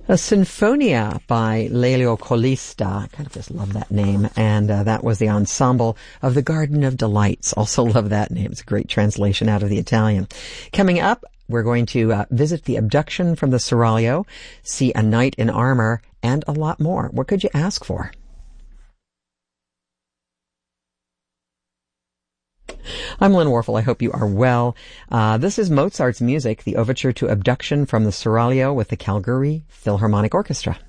A Sinfonia by Lelio Colista. I kind of just love that name. And that was the ensemble of the Garden of Delights. Also love that name. It's a great translation out of the Italian. Coming up, we're going to visit the abduction from the Seraglio, see a knight in armor, and a lot more. What could you ask for? I'm Lynn Warfel. I hope you are well. This is Mozart's music, the overture to Abduction from the Seraglio with the Calgary Philharmonic Orchestra.